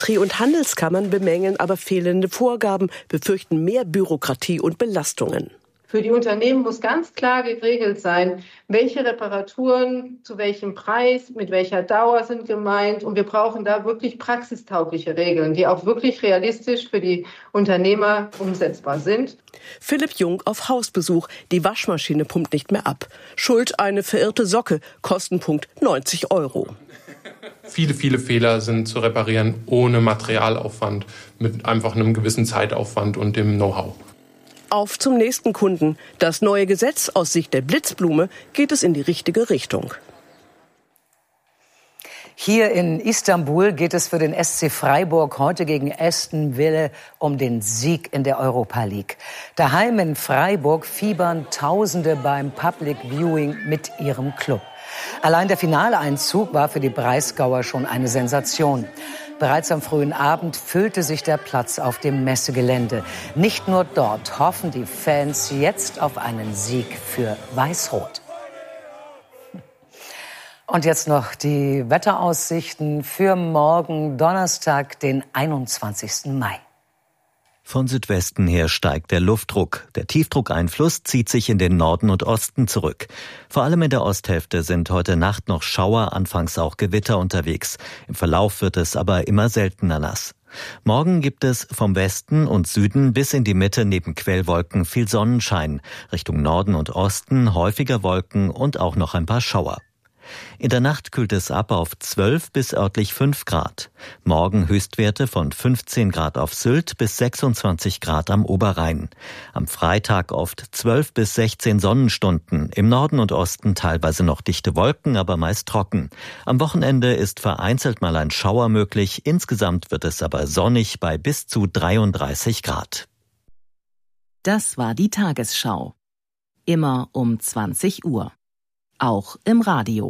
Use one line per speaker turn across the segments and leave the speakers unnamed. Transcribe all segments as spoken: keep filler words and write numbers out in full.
Industrie- und Handelskammern bemängeln aber fehlende Vorgaben, befürchten mehr Bürokratie und Belastungen.
Für die Unternehmen muss ganz klar geregelt sein, welche Reparaturen zu welchem Preis, mit welcher Dauer sind gemeint. Und wir brauchen da wirklich praxistaugliche Regeln, die auch wirklich realistisch für die Unternehmer umsetzbar sind.
Philipp Jung auf Hausbesuch. Die Waschmaschine pumpt nicht mehr ab. Schuld eine verirrte Socke. Kostenpunkt neunzig Euro.
Viele, viele Fehler sind zu reparieren ohne Materialaufwand, mit einfach einem gewissen Zeitaufwand und dem Know-how.
Auf zum nächsten Kunden. Das neue Gesetz aus Sicht der Blitzblume geht es in die richtige Richtung.
Hier in Istanbul geht es für den S C Freiburg heute gegen Aston Villa um den Sieg in der Europa League. Daheim in Freiburg fiebern Tausende beim Public Viewing mit ihrem Club. Allein der Finaleinzug war für die Breisgauer schon eine Sensation. Bereits am frühen Abend füllte sich der Platz auf dem Messegelände. Nicht nur dort hoffen die Fans jetzt auf einen Sieg für Weiß-Rot. Und jetzt noch die Wetteraussichten für morgen Donnerstag, den einundzwanzigsten Mai.
Von Südwesten her steigt der Luftdruck. Der Tiefdruckeinfluss zieht sich in den Norden und Osten zurück. Vor allem in der Osthälfte sind heute Nacht noch Schauer, anfangs auch Gewitter unterwegs. Im Verlauf wird es aber immer seltener nass. Morgen gibt es vom Westen und Süden bis in die Mitte neben Quellwolken viel Sonnenschein. Richtung Norden und Osten häufiger Wolken und auch noch ein paar Schauer. In der Nacht kühlt es ab auf zwölf bis örtlich fünf Grad. Morgen Höchstwerte von fünfzehn Grad auf Sylt bis sechsundzwanzig Grad am Oberrhein. Am Freitag oft zwölf bis sechzehn Sonnenstunden. Im Norden und Osten teilweise noch dichte Wolken, aber meist trocken. Am Wochenende ist vereinzelt mal ein Schauer möglich. Insgesamt wird es aber sonnig bei bis zu dreiunddreißig Grad.
Das war die Tagesschau. Immer um zwanzig Uhr. Auch im Radio.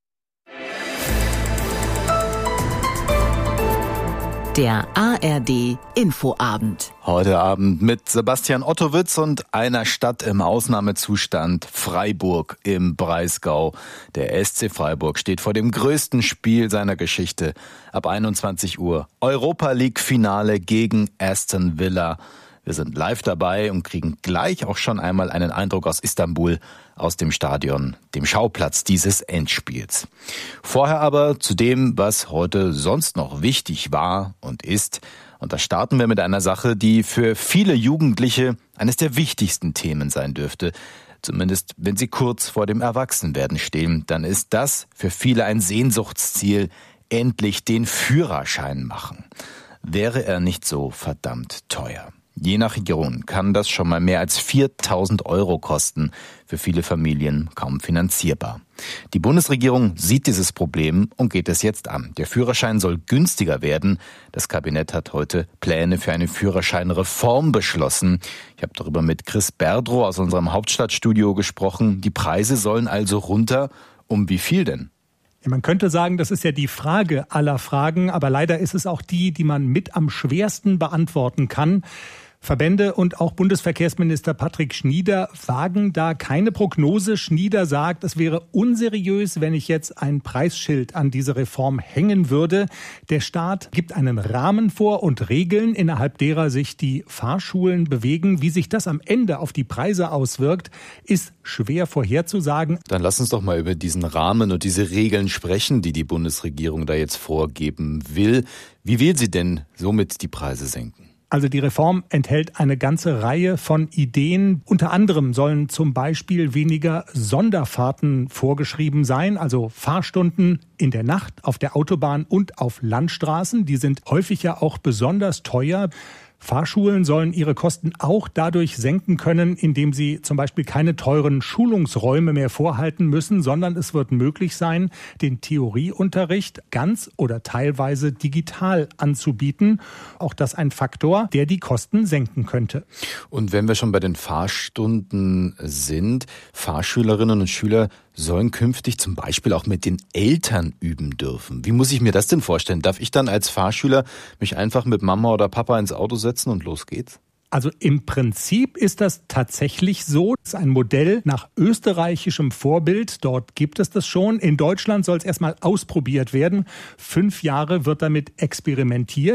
Der A R D Infoabend.
Heute Abend mit Sebastian Ottowitz und einer Stadt im Ausnahmezustand, Freiburg im Breisgau. Der S C Freiburg steht vor dem größten Spiel seiner Geschichte. Ab einundzwanzig Uhr Europa League Finale gegen Aston Villa. Wir sind live dabei und kriegen gleich auch schon einmal einen Eindruck aus Istanbul, aus dem Stadion, dem Schauplatz dieses Endspiels. Vorher aber zu dem, was heute sonst noch wichtig war und ist. Und da starten wir mit einer Sache, die für viele Jugendliche eines der wichtigsten Themen sein dürfte. Zumindest wenn sie kurz vor dem Erwachsenwerden stehen, dann ist das für viele ein Sehnsuchtsziel, endlich den Führerschein machen. Wäre er nicht so verdammt teuer. Je nach Region kann das schon mal mehr als viertausend Euro kosten, für viele Familien kaum finanzierbar. Die Bundesregierung sieht dieses Problem und geht es jetzt an. Der Führerschein soll günstiger werden. Das Kabinett hat heute Pläne für eine Führerscheinreform beschlossen. Ich habe darüber mit Chris Berdrow aus unserem Hauptstadtstudio gesprochen. Die Preise sollen also runter. Um wie viel denn?
Man könnte sagen, das ist ja die Frage aller Fragen, aber leider ist es auch die, die man mit am schwersten beantworten kann. Verbände und auch Bundesverkehrsminister Patrick Schnieder wagen da keine Prognose. Schnieder sagt, es wäre unseriös, wenn ich jetzt ein Preisschild an diese Reform hängen würde. Der Staat gibt einen Rahmen vor und Regeln, innerhalb derer sich die Fahrschulen bewegen. Wie sich das am Ende auf die Preise auswirkt, ist schwer vorherzusagen.
Dann lass uns doch mal über diesen Rahmen und diese Regeln sprechen, die die Bundesregierung da jetzt vorgeben will. Wie will sie denn somit die Preise senken?
Also die Reform enthält eine ganze Reihe von Ideen. Unter anderem sollen zum Beispiel weniger Sonderfahrten vorgeschrieben sein, also Fahrstunden in der Nacht auf der Autobahn und auf Landstraßen. Die sind häufig ja auch besonders teuer. Fahrschulen sollen ihre Kosten auch dadurch senken können, indem sie zum Beispiel keine teuren Schulungsräume mehr vorhalten müssen, sondern es wird möglich sein, den Theorieunterricht ganz oder teilweise digital anzubieten. Auch das ein Faktor, der die Kosten senken könnte.
Und wenn wir schon bei den Fahrstunden sind, Fahrschülerinnen und Schüler sollen künftig zum Beispiel auch mit den Eltern üben dürfen. Wie muss ich mir das denn vorstellen? Darf ich dann als Fahrschüler mich einfach mit Mama oder Papa ins Auto setzen und los geht's?
Also im Prinzip ist das tatsächlich so. Das ist ein Modell nach österreichischem Vorbild. Dort gibt es das schon. In Deutschland soll es erstmal ausprobiert werden. Fünf Jahre wird damit experimentiert.